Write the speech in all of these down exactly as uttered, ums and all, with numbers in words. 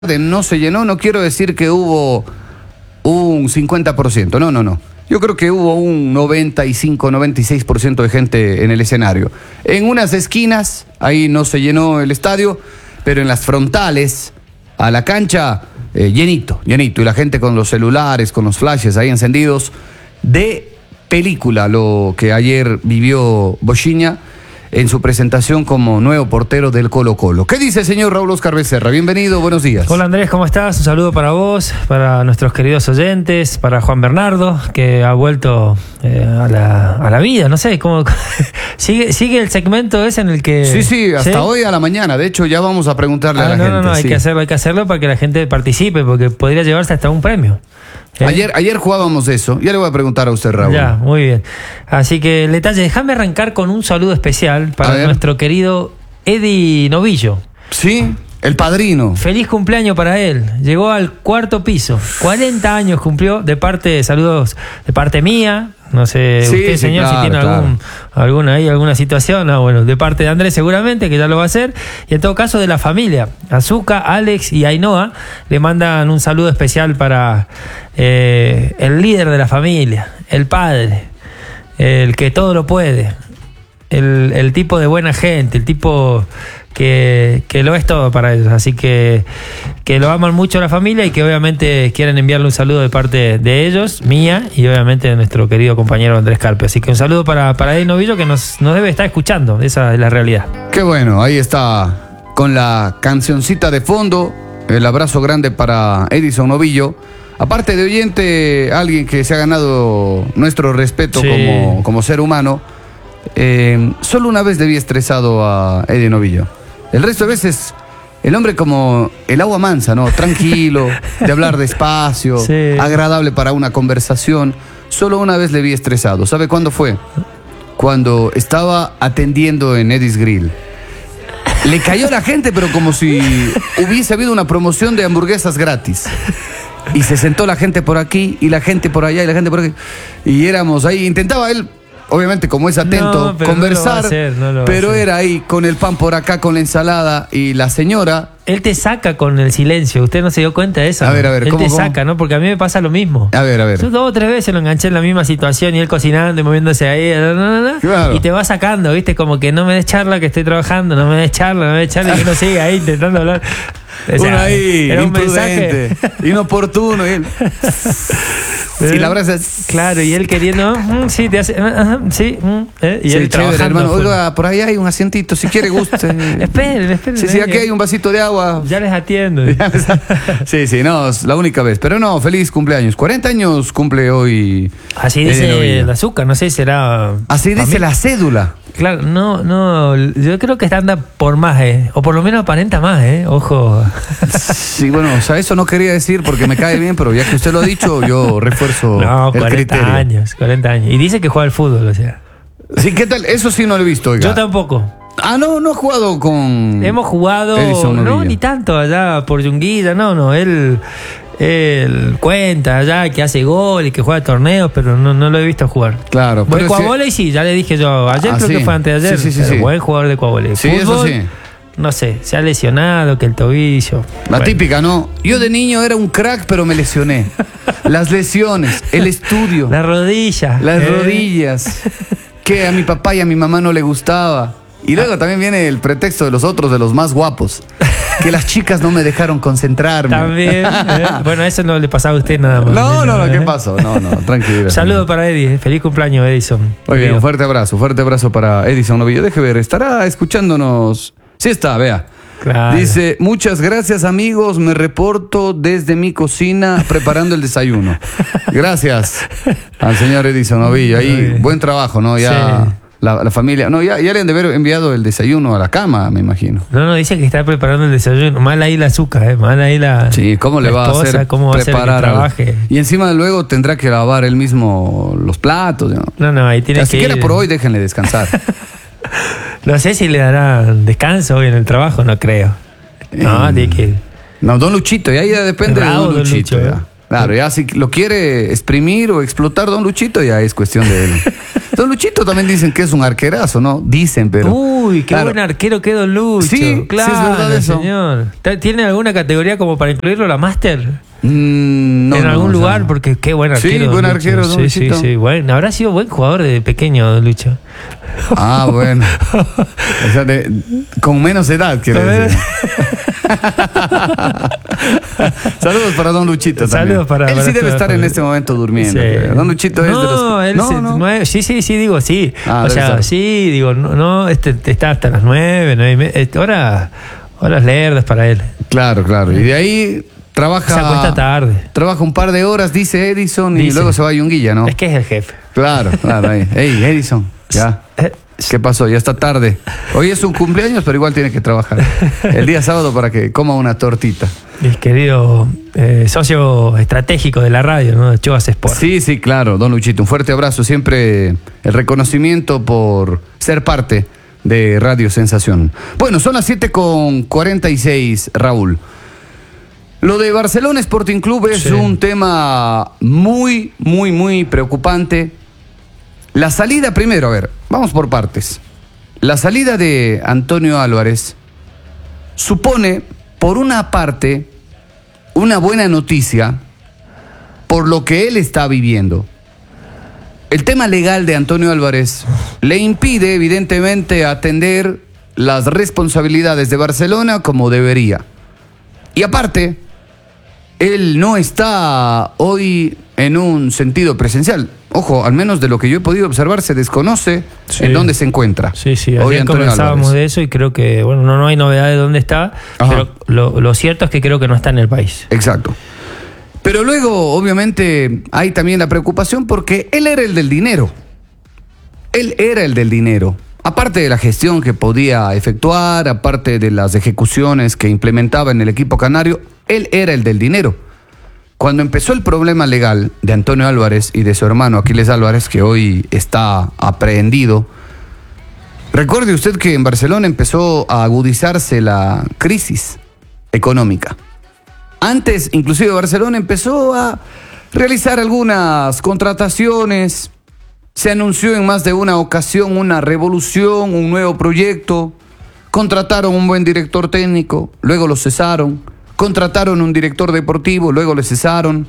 no se llenó, no quiero decir que hubo un cincuenta por ciento, no, no, no. Yo creo que hubo un noventa y cinco, noventa y seis por ciento de gente en el escenario. En unas esquinas, ahí no se llenó el estadio, pero en las frontales, a la cancha, eh, llenito, llenito. Y la gente con los celulares, con los flashes ahí encendidos. De película lo que ayer vivió Bochinha en su presentación como nuevo portero del Colo-Colo. ¿Qué dice el señor Raúl Oscar Becerra? Bienvenido, buenos días. Hola Andrés, ¿cómo estás? Un saludo para vos, para nuestros queridos oyentes, para Juan Bernardo, que ha vuelto eh, a, la, a la vida, no sé, cómo sigue, sigue el segmento ese en el que... Sí, sí, hasta ¿sí? hoy a la mañana, de hecho ya vamos a preguntarle ah, a la no, gente. No, no, sí. hay que hacerlo, hay que hacerlo para que la gente participe, porque podría llevarse hasta un premio. ¿Eh? Ayer, ayer jugábamos eso. Ya le voy a preguntar a usted, Raúl. Ya, muy bien. Así que el detalle, déjame arrancar con un saludo especial para nuestro querido Eddie Novillo. Sí, el padrino. Feliz cumpleaños para él. Llegó al cuarto piso. cuarenta años cumplió. De parte, saludos de parte mía. No sé, sí, usted, sí, señor, claro, si tiene claro. algún, alguna ahí, alguna situación. Ah, bueno, de parte de Andrés seguramente, que ya lo va a hacer. Y en todo caso de la familia. Azuka, Alex y Ainhoa le mandan un saludo especial para eh, el líder de la familia, el padre, el que todo lo puede, el, el tipo de buena gente, el tipo que, que lo es todo para ellos. Así que, que lo aman mucho la familia y que obviamente quieren enviarle un saludo de parte de ellos, mía y obviamente de nuestro querido compañero Andrés Carpe. Así que un saludo para, para Eddie Novillo, que nos, nos debe estar escuchando. Esa es la realidad. Qué bueno, ahí está con la cancioncita de fondo. El abrazo grande para Edison Novillo. Aparte de oyente, alguien que se ha ganado nuestro respeto sí. como, como ser humano. Eh, solo una vez le vi estresado a Eddie Novillo. El resto de veces, el hombre como el agua mansa, ¿no? Tranquilo, de hablar despacio, sí. agradable para una conversación. Solo una vez le vi estresado. ¿Sabe cuándo fue? Cuando estaba atendiendo en Eddie's Grill. Le cayó la gente, pero como si hubiese habido una promoción de hamburguesas gratis. Y se sentó la gente por aquí, y la gente por allá, y la gente por aquí. Y éramos ahí, intentaba él... Obviamente, como es atento, no, conversar, no hacer, no pero era ahí con el pan por acá, con la ensalada y la señora... Él te saca con el silencio, usted no se dio cuenta de eso. A ver, a ver, él ¿cómo, te cómo? saca, ¿no? Porque a mí me pasa lo mismo. A ver, a ver. Yo dos o tres veces lo enganché en la misma situación y él cocinando y moviéndose ahí, no, no, no, claro. Y te va sacando, ¿viste? Como que no me des charla que estoy trabajando, no me des charla, no me des charla, y uno sigue ahí intentando hablar. O sea, uno ahí, era un mensaje inoportuno. Y él... Y la brasa es... Claro, y él queriendo, mm, sí, te hace, uh, sí, mm, eh, y sí, él chévere, hermano. Oiga, por ahí hay un asientito, si quiere guste. esperen, esperen. Sí, sí, aquí hay un vasito de agua. Ya les atiendo. sí, sí, no, es la única vez. Pero no, feliz cumpleaños. cuarenta años cumple hoy. Así dice el azúcar, no sé si será... Así dice la cédula. Claro, no, no, yo creo que anda por más, ¿eh? O por lo menos aparenta más, ¿eh? Ojo. Sí, bueno, o sea, eso no quería decir porque me cae bien, pero ya que usted lo ha dicho, yo refuerzo no, el cuarenta criterio. años, cuarenta años. Y dice que juega al fútbol, o sea. Sí, ¿qué tal? Eso sí no lo he visto, oiga. Yo tampoco. Ah, no, no ha jugado con... Hemos jugado, no, ni tanto allá por Yunguilla, no, no, él... Él cuenta allá que hace gol y que juega torneos, pero no, no lo he visto jugar. Claro. Buen Coavoley sí, sí, ya le dije yo. Ayer ah, creo sí. que fue antes de ayer. Sí, sí, sí, sí. Buen jugador de Coavoley. Sí, Fútbol, eso sí. No sé, se ha lesionado, que el tobillo. La bueno. típica, ¿no? Yo de niño era un crack, pero me lesioné. Las lesiones, el estudio. Las rodillas. Las eh. rodillas. Que a mi papá y a mi mamá no le gustaba. Y luego también viene el pretexto de los otros, de los más guapos. Que las chicas no me dejaron concentrarme. También. ¿eh? Bueno, eso no le pasaba a usted nada más. No, no, no, ¿eh? ¿Qué pasó? No, no, tranquilo. Saludo para Eddie. Feliz cumpleaños, Edison. Muy bien, un fuerte abrazo, fuerte abrazo para Edison Novillo. Deje ver, estará escuchándonos. Sí está, vea. Claro. Dice, muchas gracias amigos, me reporto desde mi cocina preparando el desayuno. Gracias al señor Edison Novillo. Ahí, buen trabajo, ¿no? Ya... Sí. La, la familia, no, ya, ya le han de haber enviado el desayuno a la cama, me imagino. No, no, dice que está preparando el desayuno. Mal ahí la azúcar, ¿eh? Mal ahí la. Sí, ¿cómo le va esposa, a hacer cómo va preparar? A hacer que trabaje? Y encima luego tendrá que lavar él mismo los platos. ¿No? No, no, ahí tiene Así que. Siquiera por hoy déjenle descansar. No sé si le dará descanso hoy en el trabajo, no creo. No, eh, tiene que. No, don Luchito, y ahí ya depende Bravo, de don Luchito. Don Lucho, ya. Claro, ya si lo quiere exprimir o explotar Don Luchito, ya es cuestión de él. Don Luchito también dicen que es un arquerazo, ¿no? Dicen, pero... Uy, qué claro. buen arquero que Don Lucho. Sí, claro, sí es verdad eso. señor. ¿Tiene alguna categoría como para incluirlo, la máster? Mm, no, en algún no, lugar, o sea, porque qué buen arquero. Sí, Don buen Lucho. arquero, Don Sí, Luchito. sí, sí, bueno. Habrá sido buen jugador de pequeño, Don Lucho. Ah, bueno. O sea, de, con menos edad, quiere decir. Saludos para Don Luchito también. Saludos para, él para sí debe toda estar la en familia. este momento durmiendo. Sí. creo. Don Luchito es no, de los... Él No, se, no. nueve, sí, sí, sí, digo, sí. Ah, o debe sea, estar. sí, digo, no, no este está hasta las nueve, nueve y media. Horas, horas lerdas para él. Claro, claro. Y de ahí trabaja... Se acuesta tarde. Trabaja un par de horas, dice Edison, y Dice. luego se va a Yunguilla, ¿no? Es que es el jefe. Claro, claro. Ahí. Ey, Edison, ya. Eh, ¿Qué pasó? Ya está tarde. Hoy es su cumpleaños, pero igual tiene que trabajar. El día sábado para que coma una tortita. Mi querido eh, socio estratégico de la radio, ¿no? De Chovas Sport. Sí, sí, claro, Don Luchito. Un fuerte abrazo. Siempre el reconocimiento por ser parte de Radio Sensación. Bueno, son las siete con cuarenta y seis, Raúl. Lo de Barcelona Sporting Club es Sí. un tema muy, muy, muy preocupante. La salida, primero, a ver, vamos por partes. La salida de Antonio Álvarez supone, por una parte, una buena noticia por lo que él está viviendo. El tema legal de Antonio Álvarez le impide, evidentemente, atender las responsabilidades de Barcelona como debería. Y aparte, él no está hoy en un sentido presencial. Ojo, al menos de lo que yo he podido observar, se desconoce Sí. en dónde se encuentra. Sí, sí, hoy ayer Antonio conversábamos Álvarez. de eso y creo que, bueno, no, no hay novedad de dónde está, Ajá. pero lo, lo cierto es que creo que no está en el país. Exacto. Pero luego, obviamente, hay también la preocupación porque él era el del dinero. Él era el del dinero. Aparte de la gestión que podía efectuar, aparte de las ejecuciones que implementaba en el equipo canario, él era el del dinero. Cuando empezó el problema legal de Antonio Álvarez y de su hermano Aquiles Álvarez, que hoy está aprehendido, recuerde usted que en Barcelona empezó a agudizarse la crisis económica. Antes, inclusive, Barcelona empezó a realizar algunas contrataciones. Se anunció en más de una ocasión una revolución, un nuevo proyecto. Contrataron un buen director técnico, luego lo cesaron. Contrataron un director deportivo, luego le cesaron.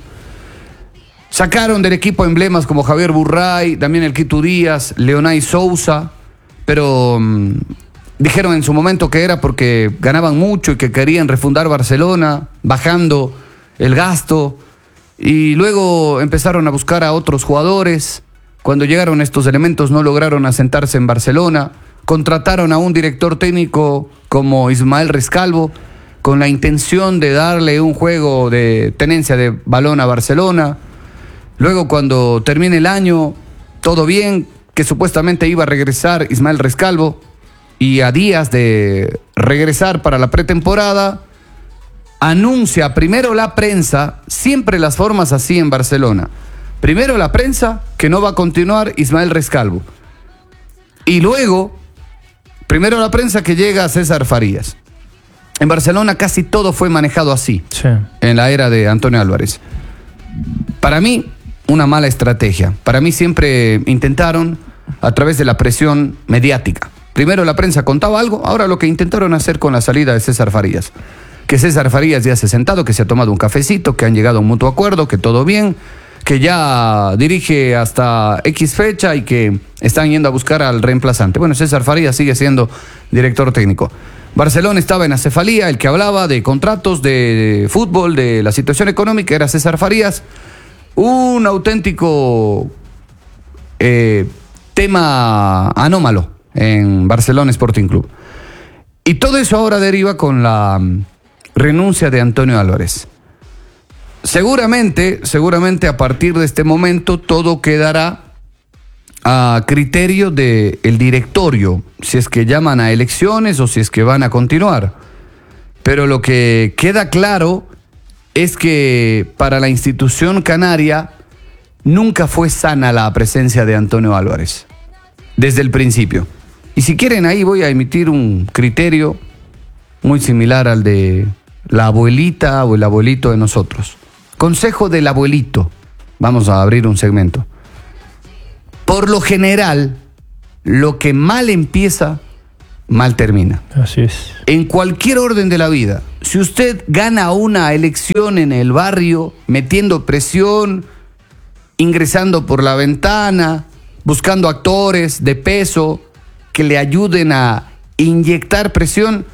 Sacaron del equipo emblemas como Javier Burray, también el Quito Díaz, Leonay Sousa, pero mmm, dijeron en su momento que era porque ganaban mucho y que querían refundar Barcelona, bajando el gasto. Y luego empezaron a buscar a otros jugadores. Cuando llegaron estos elementos no lograron asentarse en Barcelona. Contrataron a un director técnico como Ismael Rescalvo, con la intención de darle un juego de tenencia de balón a Barcelona. Luego, cuando termine el año, todo bien, que supuestamente iba a regresar Ismael Rescalvo, y a días de regresar para la pretemporada, anuncia primero la prensa, siempre las formas así en Barcelona. Primero la prensa que no va a continuar Ismael Rescalvo. Y luego, primero la prensa que llega a César Farías. En Barcelona casi todo fue manejado así, Sí. en la era de Antonio Álvarez. Para mí, una mala estrategia. Para mí siempre intentaron, a través de la presión mediática. Primero la prensa contaba algo, ahora lo que intentaron hacer con la salida de César Farías. Que César Farías ya se ha sentado, que se ha tomado un cafecito, que han llegado a un mutuo acuerdo, que todo bien, que ya dirige hasta X fecha y que están yendo a buscar al reemplazante. Bueno, César Farías sigue siendo director técnico. Barcelona estaba en acefalía, el que hablaba de contratos, de fútbol, de la situación económica, era César Farías. Un auténtico eh, tema anómalo en Barcelona Sporting Club. Y todo eso ahora deriva con la um, renuncia de Antonio Álvarez. Seguramente, seguramente a partir de este momento todo quedará a criterio del directorio, si es que llaman a elecciones o si es que van a continuar. Pero lo que queda claro es que para la institución canaria nunca fue sana la presencia de Antonio Álvarez, desde el principio. Y si quieren, ahí voy a emitir un criterio muy similar al de la abuelita o el abuelito de nosotros. consejo del abuelito. Vamos a abrir un segmento. Por lo general, lo que mal empieza, mal termina. Así es. En cualquier orden de la vida, si usted gana una elección en el barrio, metiendo presión, ingresando por la ventana, buscando actores de peso que le ayuden a inyectar presión,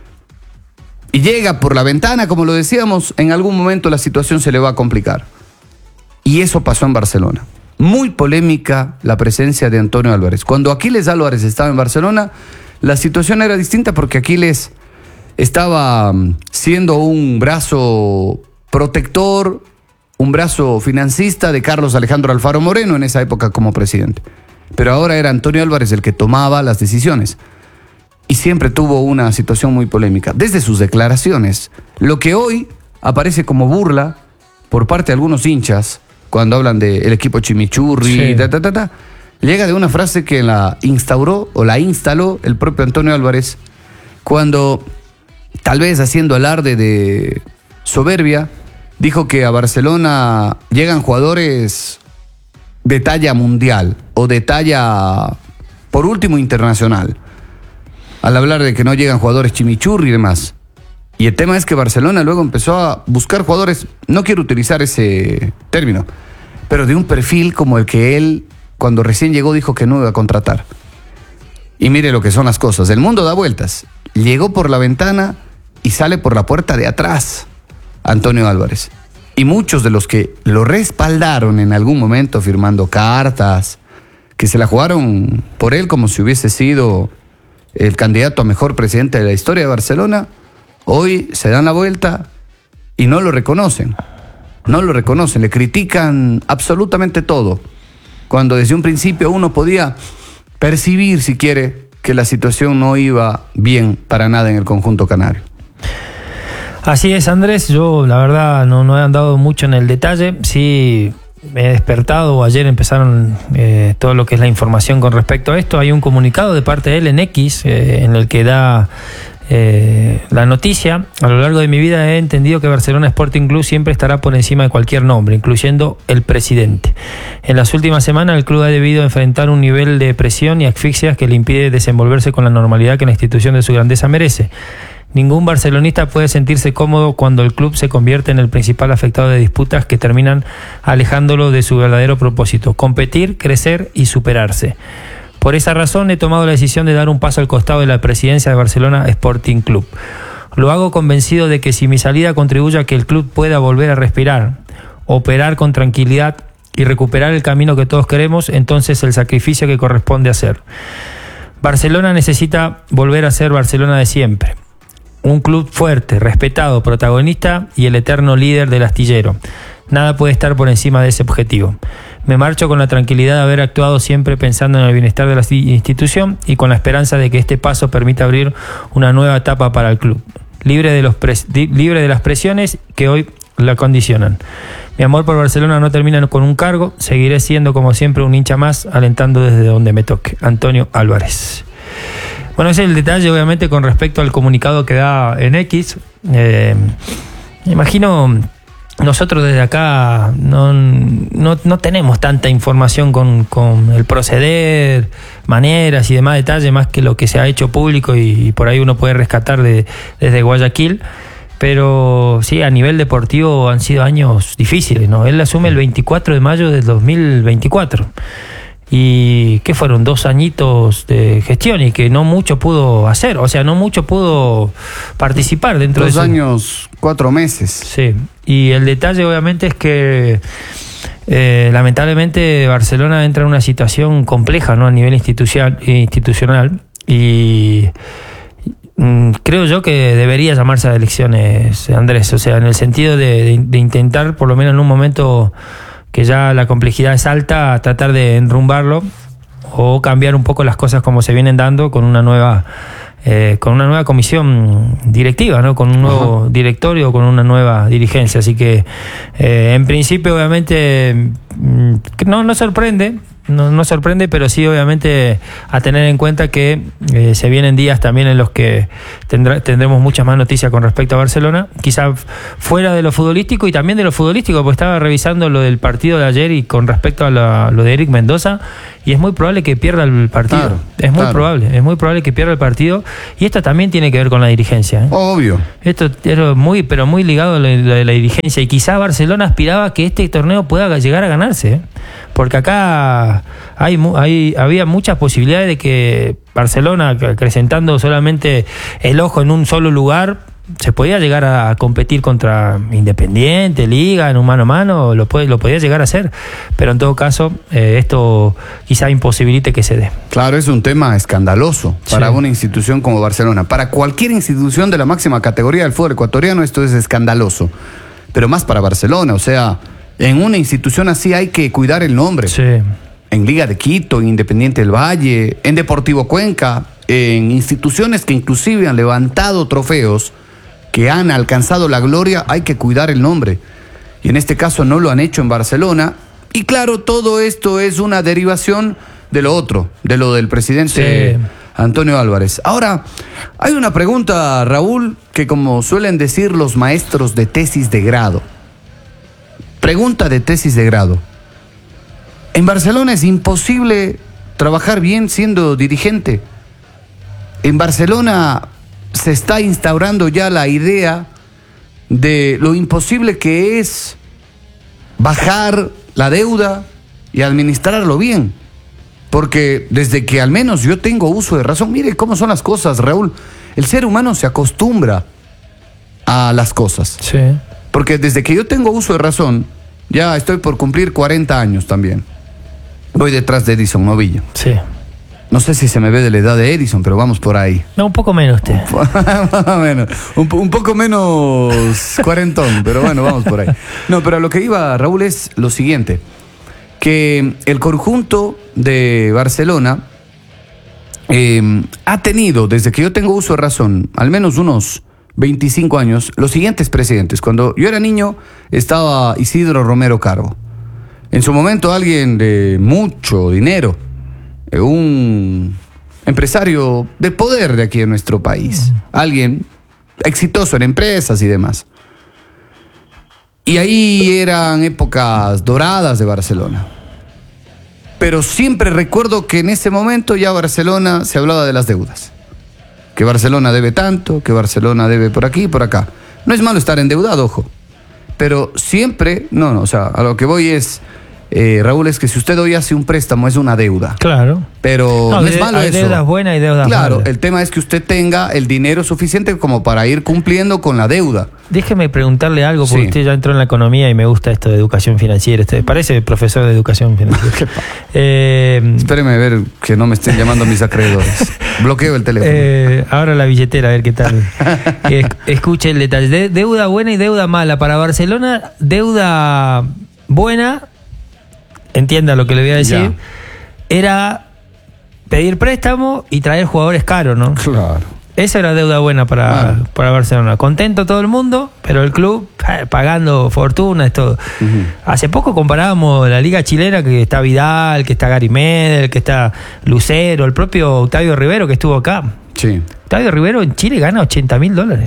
y llega por la ventana, como lo decíamos, en algún momento la situación se le va a complicar. Y eso pasó en Barcelona. Muy polémica la presencia de Antonio Álvarez. Cuando Aquiles Álvarez estaba en Barcelona, la situación era distinta porque Aquiles estaba siendo un brazo protector, un brazo financista de Carlos Alejandro Alfaro Moreno en esa época como presidente. Pero ahora era Antonio Álvarez el que tomaba las decisiones. Y siempre tuvo una situación muy polémica. Desde sus declaraciones, lo que hoy aparece como burla por parte de algunos hinchas, cuando hablan del equipo chimichurri, sí. ta, ta, ta, ta, llega de una frase que la instauró o la instaló el propio Antonio Álvarez, cuando, tal vez haciendo alarde de soberbia, dijo que a Barcelona llegan jugadores de talla mundial o de talla, por último, internacional. Al hablar de que no llegan jugadores chimichurri y demás. Y el tema es que Barcelona luego empezó a buscar jugadores, no quiero utilizar ese término, pero de un perfil como el que él, cuando recién llegó, dijo que no iba a contratar. Y mire lo que son las cosas, el mundo da vueltas. Llegó por la ventana y sale por la puerta de atrás Antonio Álvarez. Y muchos de los que lo respaldaron en algún momento firmando cartas, que se la jugaron por él como si hubiese sido el candidato a mejor presidente de la historia de Barcelona, hoy se dan la vuelta y no lo reconocen. No lo reconocen, le critican absolutamente todo. Cuando desde un principio uno podía percibir, si quiere, que la situación no iba bien para nada en el conjunto canario. Así es, Andrés. Yo, la verdad, no, no he andado mucho en el detalle. Sí, me he despertado, ayer empezaron eh, todo lo que es la información con respecto a esto. Hay un comunicado de parte de él en X eh, en el que da eh, la noticia. A lo largo de mi vida he entendido que Barcelona Sporting Club siempre estará por encima de cualquier nombre, incluyendo el presidente. En las últimas semanas el club ha debido enfrentar un nivel de presión y asfixias que le impide desenvolverse con la normalidad que la institución de su grandeza merece. Ningún barcelonista puede sentirse cómodo cuando el club se convierte en el principal afectado de disputas que terminan alejándolo de su verdadero propósito: competir, crecer y superarse. Por esa razón he tomado la decisión de dar un paso al costado de la presidencia de Barcelona Sporting Club. Lo hago convencido de que si mi salida contribuye a que el club pueda volver a respirar, operar con tranquilidad y recuperar el camino que todos queremos, entonces el sacrificio que corresponde hacer. Barcelona necesita volver a ser Barcelona de siempre. Un club fuerte, respetado, protagonista y el eterno líder del astillero. Nada puede estar por encima de ese objetivo. Me marcho con la tranquilidad de haber actuado siempre pensando en el bienestar de la institución y con la esperanza de que este paso permita abrir una nueva etapa para el club, libre de, los pres- libre de las presiones que hoy la condicionan. Mi amor por Barcelona no termina con un cargo, seguiré siendo como siempre un hincha más, alentando desde donde me toque. Antonio Álvarez. Bueno, ese es el detalle, obviamente, con respecto al comunicado que da en X. Eh, imagino, nosotros desde acá no, no, no tenemos tanta información con, con el proceder, maneras y demás detalles, más que lo que se ha hecho público y, y por ahí uno puede rescatar de, desde Guayaquil. Pero sí, a nivel deportivo han sido años difíciles, ¿no? Él asume el veinticuatro de mayo del dos mil veinticuatro. Y que fueron dos añitos de gestión y que no mucho pudo hacer, o sea, no mucho pudo participar dentro dos de dos años, cuatro meses. Sí, y el detalle obviamente es que eh, lamentablemente Barcelona entra en una situación compleja, ¿no? A nivel institucional, institucional y mm, creo yo que debería llamarse a elecciones, Andrés, o sea, en el sentido de, de, de intentar por lo menos en un momento que ya la complejidad es alta, a tratar de enrumbarlo o cambiar un poco las cosas como se vienen dando con una nueva eh, con una nueva comisión directiva, ¿no? Con un nuevo uh-huh. directorio, con una nueva dirigencia. Así que eh, en principio obviamente no, no sorprende no, no sorprende, pero sí obviamente a tener en cuenta que eh, se vienen días también en los que tendrá, tendremos muchas más noticias con respecto a Barcelona, quizá fuera de lo futbolístico y también de lo futbolístico, porque estaba revisando lo del partido de ayer y con respecto a la, lo de Eric Mendoza, y es muy probable que pierda el partido. Claro, es muy claro. probable, es muy probable que pierda el partido, y esto también tiene que ver con la dirigencia, ¿eh? Obvio. Esto es muy, pero muy ligado a lo de la dirigencia, y quizá Barcelona aspiraba a que este torneo pueda llegar a ganarse, ¿eh? Porque acá hay, hay, había muchas posibilidades de que Barcelona, acrecentando solamente el ojo en un solo lugar, se podía llegar a competir contra Independiente, Liga, en un mano a mano, lo, puede, lo podía llegar a hacer, pero en todo caso eh, esto quizá imposibilite que se dé. Claro, es un tema escandaloso para sí. una institución como Barcelona. Para cualquier institución de la máxima categoría del fútbol ecuatoriano esto es escandaloso, pero más para Barcelona, o sea, en una institución así hay que cuidar el nombre. Sí. En Liga de Quito, en Independiente del Valle, en Deportivo Cuenca, en instituciones que inclusive han levantado trofeos, que han alcanzado la gloria, hay que cuidar el nombre. Y en este caso no lo han hecho en Barcelona. Y claro, todo esto es una derivación de lo otro, de lo del presidente sí. Antonio Álvarez. Ahora, hay una pregunta, Raúl, que como suelen decir los maestros de tesis de grado. Pregunta de tesis de grado. En Barcelona es imposible trabajar bien siendo dirigente. En Barcelona se está instaurando ya la idea de lo imposible que es bajar la deuda y administrarlo bien. Porque desde que al menos yo tengo uso de razón, mire cómo son las cosas, Raúl. El ser humano se acostumbra a las cosas. Sí. Porque desde que yo tengo uso de razón, ya estoy por cumplir cuarenta años también. Voy detrás de Edison Novillo. Sí. No sé si se me ve de la edad de Edison, pero vamos por ahí. No, un poco menos usted. menos, un, un poco menos cuarentón, pero bueno, vamos por ahí. No, pero a lo que iba, Raúl, es lo siguiente. Que el conjunto de Barcelona eh, ha tenido, desde que yo tengo uso de razón, al menos unos veinticinco años, los siguientes presidentes. Cuando yo era niño estaba Isidro Romero Carbo. En su momento alguien de mucho dinero, un empresario de poder de aquí en nuestro país, alguien exitoso en empresas y demás. Y ahí eran épocas doradas de Barcelona. Pero siempre recuerdo que en ese momento ya Barcelona se hablaba de las deudas. Que Barcelona debe tanto, que Barcelona debe por aquí y por acá. No es malo estar endeudado, ojo. Pero siempre, no, no, o sea, a lo que voy es... Eh, Raúl, es que si usted hoy hace un préstamo es una deuda. Claro. Pero no, no es malo hay eso. Hay deudas buenas y deudas malas. Claro, el tema es que usted tenga el dinero suficiente como para ir cumpliendo con la deuda. Déjeme preguntarle algo, porque sí. usted ya entró en la economía y me gusta esto de educación financiera. Usted parece profesor de educación financiera. eh, Espéreme a ver que no me estén llamando mis acreedores. Bloqueo el teléfono. Eh, ahora la billetera, a ver qué tal. eh, escuche el detalle. De, deuda buena y deuda mala. Para Barcelona, deuda buena... Entienda lo que le voy a decir, ya. Era pedir préstamo y traer jugadores caros, ¿no? Claro. Esa era deuda buena para, claro. para Barcelona. Contento todo el mundo, pero el club eh, pagando fortunas, todo. Uh-huh. Hace poco comparábamos la liga chilena, que está Vidal, que está Gary Medel, que está Lucero, el propio Octavio Rivero que estuvo acá. Sí. Octavio Rivero en Chile gana ochenta mil dólares.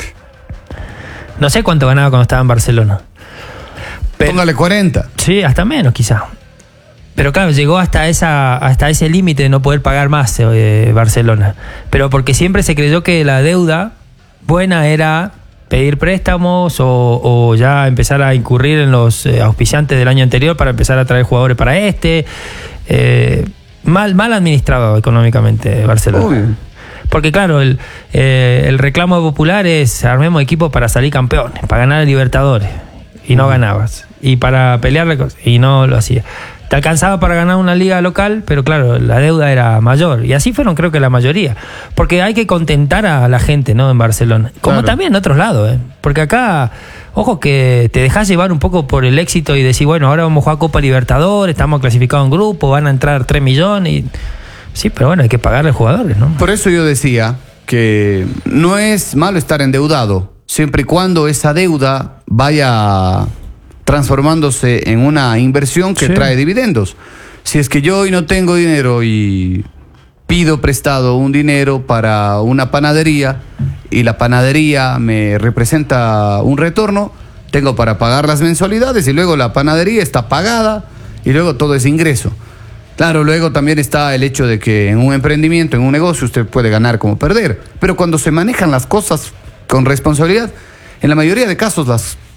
No sé cuánto ganaba cuando estaba en Barcelona. Pero, póngale cuarenta. Sí, hasta menos quizá. Pero claro, llegó hasta esa hasta ese límite de no poder pagar más eh, Barcelona. Pero porque siempre se creyó que la deuda buena era pedir préstamos o, o ya empezar a incurrir en los eh, auspiciantes del año anterior para empezar a traer jugadores para este. Eh, mal, mal administrado económicamente Barcelona. Uy. Porque claro, el, eh, el reclamo popular es armemos equipos para salir campeones, para ganar el Libertadores. Y no ganabas. Y para pelear, y no lo hacía. Te alcanzaba para ganar una liga local, pero claro, la deuda era mayor. Y así fueron, creo que la mayoría. Porque hay que contentar a la gente, ¿no? En Barcelona. Como claro. también en otros lados, ¿eh? Porque acá, ojo que te dejás llevar un poco por el éxito y decir, bueno, ahora vamos a jugar Copa Libertadores, estamos clasificados en grupo, van a entrar tres millones. Y... sí, pero bueno, hay que pagarle a los jugadores, ¿no? Por eso yo decía que no es malo estar endeudado, siempre y cuando esa deuda vaya transformándose en una inversión que sí. trae dividendos. Si es que yo hoy no tengo dinero y pido prestado un dinero para una panadería y la panadería me representa un retorno, tengo para pagar las mensualidades y luego la panadería está pagada y luego todo es ingreso. Claro, luego también está el hecho de que en un emprendimiento, en un negocio, usted puede ganar como perder. Pero cuando se manejan las cosas con responsabilidad, en la mayoría de casos las